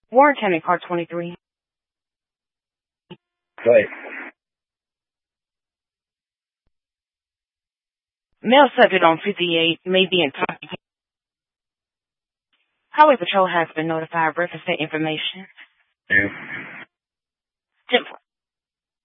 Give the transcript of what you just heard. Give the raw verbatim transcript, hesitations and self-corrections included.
Warren County, car twenty-three. Go ahead. Male subject on fifty-eight may be intoxicated. Highway Patrol has been notified. Reference that information. Yeah. ten